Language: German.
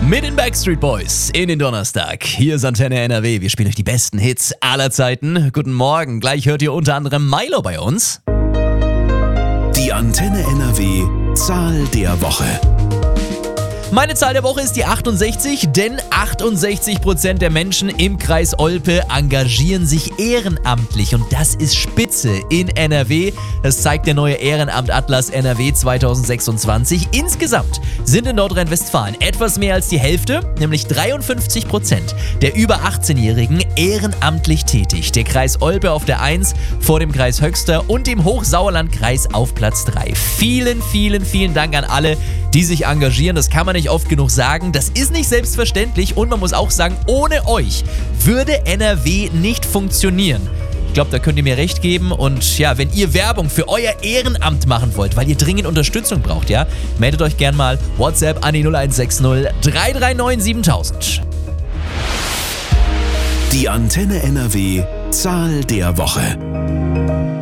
Mit den Backstreet Boys in den Donnerstag. Hier ist Antenne NRW. Wir spielen euch die besten Hits aller Zeiten. Guten Morgen. Gleich hört ihr unter anderem Milo bei uns. Die Antenne NRW Zahl der Woche. Meine Zahl der Woche ist die 68, denn 68% der Menschen im Kreis Olpe engagieren sich ehrenamtlich und das ist spitze in NRW. Das zeigt der neue Ehrenamt-Atlas NRW 2026. Insgesamt sind in Nordrhein-Westfalen etwas mehr als die Hälfte, nämlich 53% der über 18-Jährigen ehrenamtlich tätig. Der Kreis Olpe auf der 1 vor dem Kreis Höxter und dem Hochsauerlandkreis auf Platz 3. Vielen, vielen, vielen Dank an alle, die sich engagieren. Das kann man nicht oft genug sagen. Das ist nicht selbstverständlich und man muss auch sagen, ohne euch würde NRW nicht funktionieren. Ich glaube, da könnt ihr mir recht geben und ja, wenn ihr Werbung für euer Ehrenamt machen wollt, weil ihr dringend Unterstützung braucht, ja, meldet euch gern mal WhatsApp an die 0160 339 7000. Die Antenne NRW Zahl der Woche.